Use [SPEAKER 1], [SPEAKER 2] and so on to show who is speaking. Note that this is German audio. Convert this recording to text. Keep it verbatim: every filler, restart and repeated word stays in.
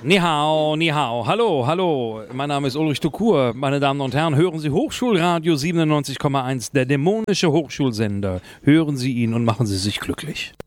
[SPEAKER 1] Ni hao, ni hao. Hallo, hallo. Mein Name ist Ulrich Tukur. Meine Damen und Herren, hören Sie Hochschulradio siebenundneunzig Komma eins, der dämonische Hochschulsender. Hören Sie ihn und machen Sie sich glücklich.